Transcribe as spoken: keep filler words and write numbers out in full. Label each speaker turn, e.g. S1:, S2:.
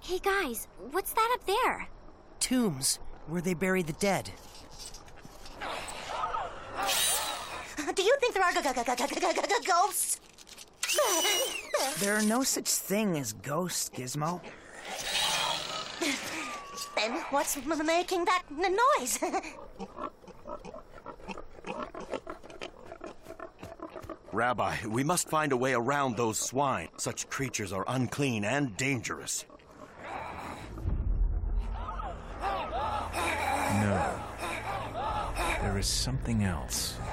S1: Hey guys, what's that up there?
S2: Tombs, where they bury the dead.
S3: Do you think there are ghosts?
S4: There are no such thing as ghosts, Gizmo.
S3: Then what's m- making that n- noise?
S5: Rabbi, we must find a way around those swine. Such creatures are unclean and dangerous.
S6: No. There is something else.